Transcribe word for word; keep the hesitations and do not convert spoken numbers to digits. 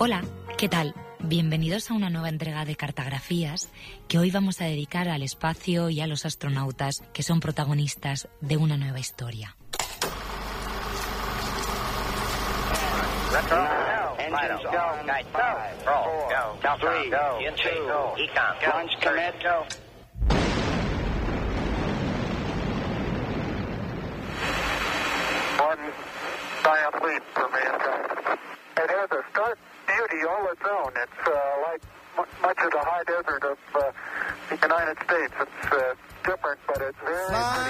Hola, ¿qué tal? Bienvenidos a una nueva entrega de Cartografías que hoy vamos a dedicar al espacio y a los astronautas que son protagonistas de una nueva historia. Engines go. Guide five, roll, go. Three, go. Two, go. Econ, go. Launch commit, go. One giant leap for mankind. It has a stark beauty all its own. It's uh, like m- much of the high desert of uh, the United States. It's uh, different, but it's very pretty.